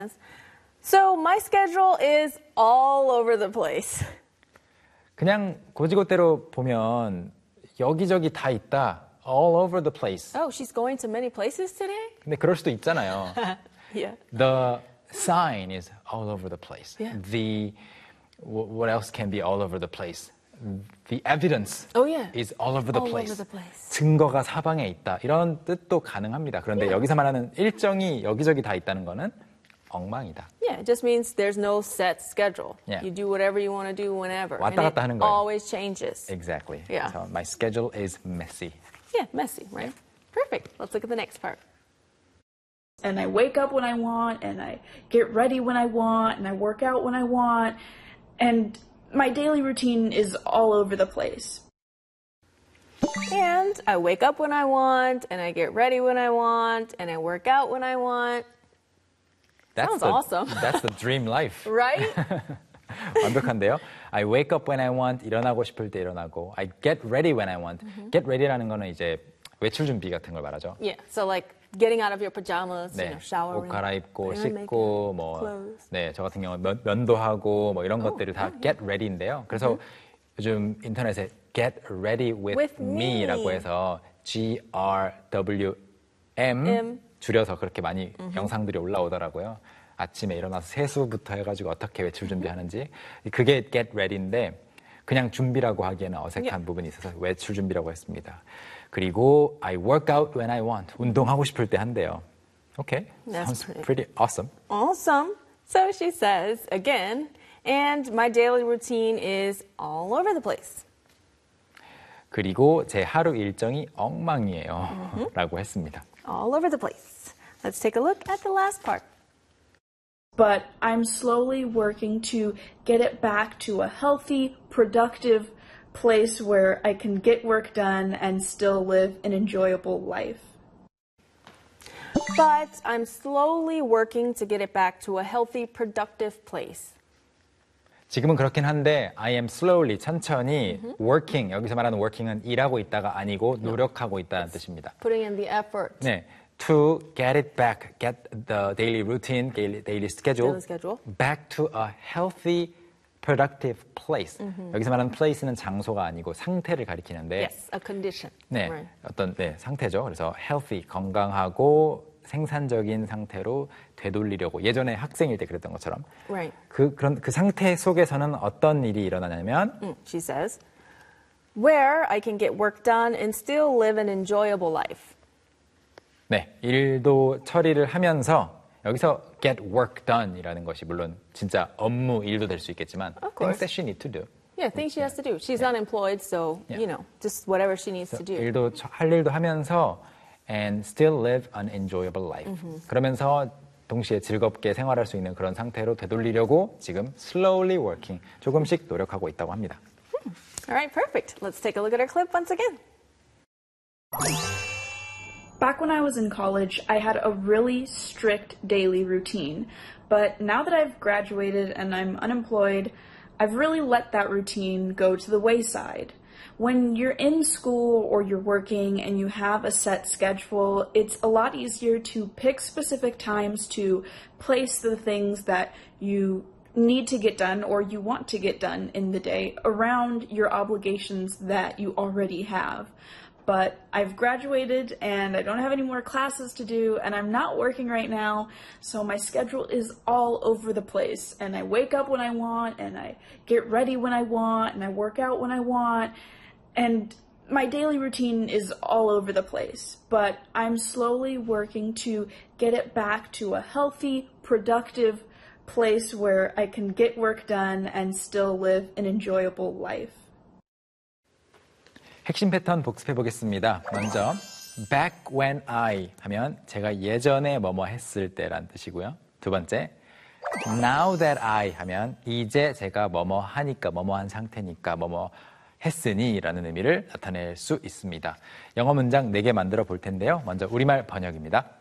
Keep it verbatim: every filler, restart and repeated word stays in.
So my schedule is all over the place. 그냥 고지고대로 보면 여기저기 다 있다. All over the place. Oh, she's going to many places today? 근데 그럴 수도 있잖아요. Yeah. The sign is all over the place. Yeah. The what else can be all over the place? The evidence oh, yeah. is all over the all place. Over the place. 증거가 사방에 있다. 이런 뜻도 가능합니다. 그런데 Yeah. 여기서 말하는 일정이 여기저기 다 있다는 거는 엉망이다. Yeah, it just means there's no set schedule. Yeah. You do whatever you want to do whenever. 왔다 갔다 하는 and it 거예요. always changes. Exactly. Yeah. So my schedule is messy. Yeah, messy, right? Perfect. Let's look at the next part. And I wake up when I want, and I get ready when I want, and I work out when I want, and my daily routine is all over the place. And I wake up when I want, and I get ready when I want, and I work out when I want. That's Sounds the, awesome. That's the dream life. Right? 완벽한데요. I wake up when I want, 일어나고 싶을 때 일어나고. I get ready when I want. Mm-hmm. Get ready라는 거는 이제 외출 준비 같은 걸 말하죠. Yeah, so like getting out of your pajamas, 네, you know, showering, 옷 갈아입고, 씻고, makeup, 뭐, clothes. 네, 저 같은 경우는 면, 면도하고 뭐 이런 oh, 것들을 다 yeah. get ready인데요. 그래서 mm-hmm. 요즘 인터넷에 get ready with, with me라고 me. 해서 G R W M M. 줄여서 그렇게 많이 mm-hmm. 영상들이 올라오더라고요. 아침에 일어나서 세수부터 해가지고 어떻게 외출 준비하는지. 그게 get ready인데 그냥 준비라고 하기에는 어색한 yeah. 부분이 있어서 외출 준비라고 했습니다. 그리고 I work out when I want. 운동하고 싶을 때 한대요. Okay, That's sounds pretty. pretty awesome. Awesome. So she says again, and my daily routine is all over the place. 그리고 제 하루 일정이 엉망이에요. Mm-hmm. 라고 했습니다. All over the place. Let's take a look at the last part. But I'm slowly working to get it back to a healthy, productive place where I can get work done and still live an enjoyable life. But I'm slowly working to get it back to a healthy, productive place. 지금은 그렇긴 한데 I am slowly, 천천히 mm-hmm. working, 여기서 말하는 working은 일하고 있다가 아니고 노력하고 있다는 뜻입니다. Putting in the effort. 네, to get it back, get the daily routine, daily, daily schedule, daily schedule back to a healthy, productive place. Mm-hmm. 여기서 말하는 place는 장소가 아니고 상태를 가리키는데 Yes, a condition. 네, right. 어떤 네, 상태죠. 그래서 healthy, 건강하고 생산적인 상태로 되돌리려고 예전에 학생일 때 그랬던 것처럼 right. 그 그런 그 상태 속에서는 어떤 일이 일어나냐면 mm, she says where I can get work done and still live an enjoyable life. 네, 일도 처리를 하면서 여기서 get work done이라는 것이 물론 진짜 업무 일도 될 수 있겠지만 things that she need to do. Yeah, things she has to do. She's yeah. unemployed, so yeah. you know, just whatever she needs to do. 일도 할 일도 하면서 and still live an enjoyable life. Mm-hmm. 그러면서 동시에 즐겁게 생활할 수 있는 그런 상태로 되돌리려고 지금 slowly working, 조금씩 노력하고 있다고 합니다. Hmm. All right, perfect. Let's take a look at our clip once again. Back when I was in college, I had a really strict daily routine. But now that I've graduated and I'm unemployed, I've really let that routine go to the wayside. When you're in school or you're working and you have a set schedule, it's a lot easier to pick specific times to place the things that you need to get done or you want to get done in the day around your obligations that you already have. But I've graduated and I don't have any more classes to do and I'm not working right now, so my schedule is all over the place. And I wake up when I want and I get ready when I want and I work out when I want. And my daily routine is all over the place, but I'm slowly working to get it back to a healthy, productive place where I can get work done and still live an enjoyable life. 핵심 패턴 복습해 보겠습니다. 먼저 back when I 하면 제가 예전에 뭐뭐 했을 때란 뜻이고요. 두 번째 now that I 하면 이제 제가 뭐뭐 하니까 뭐뭐 한 상태니까 뭐뭐 했으니 라는 의미를 나타낼 수 있습니다. 영어 문장 네 개 만들어 볼 텐데요. 먼저 우리말 번역입니다.